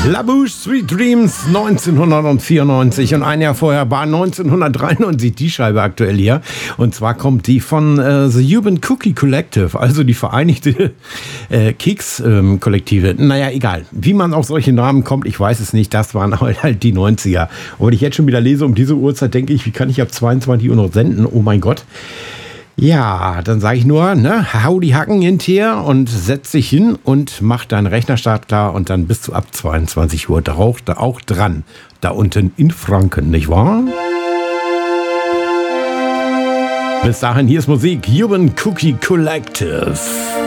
La Bouche, Sweet Dreams 1994 und ein Jahr vorher war 1993 die Scheibe aktuell hier. Und zwar kommt die von The Cuban Cookie Collective, also die Vereinigte Keks-Kollektive. Naja, egal. Wie man auf solche Namen kommt, ich weiß es nicht. Das waren halt die 90er. Und wenn ich jetzt schon wieder lese, um diese Uhrzeit denke ich, wie kann ich ab 22 Uhr noch senden? Oh mein Gott. Ja, dann sage ich nur, ne, hau die Hacken hinterher und setz dich hin und mach deinen Rechnerstart klar und dann bist du ab 22 Uhr da auch dran. Da unten in Franken, nicht wahr? Bis dahin, hier ist Musik, Cuban Cookie Collective.